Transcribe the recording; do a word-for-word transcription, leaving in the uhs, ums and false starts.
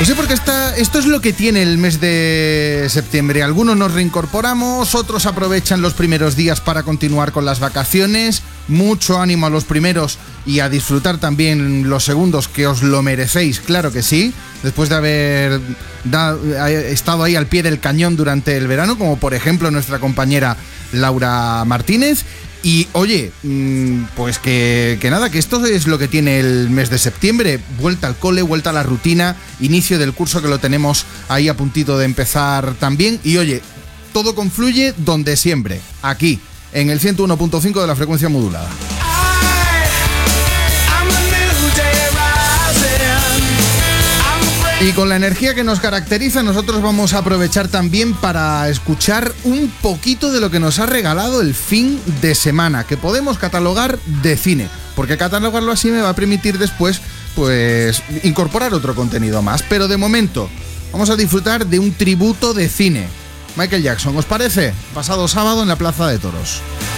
Pues sí, porque esta, esto es lo que tiene el mes de septiembre. Algunos nos reincorporamos, otros aprovechan los primeros días para continuar con las vacaciones. Mucho ánimo a los primeros y a disfrutar también los segundos, que os lo merecéis, claro que sí. Después de haber da, estado ahí al pie del cañón durante el verano, como por ejemplo nuestra compañera Laura Martínez. Y oye, pues que, que nada, que esto es lo que tiene el mes de septiembre. Vuelta al cole, vuelta a la rutina, inicio del curso que lo tenemos ahí a puntito de empezar también. Y oye, todo confluye donde siempre, aquí, en el ciento uno punto cinco de la frecuencia modulada. Y con la energía que nos caracteriza, nosotros vamos a aprovechar también para escuchar un poquito de lo que nos ha regalado el fin de semana, que podemos catalogar de cine, porque catalogarlo así me va a permitir después, pues, incorporar otro contenido más. Pero de momento, vamos a disfrutar de un tributo de cine. Michael Jackson, ¿os parece? Pasado sábado en la Plaza de Toros.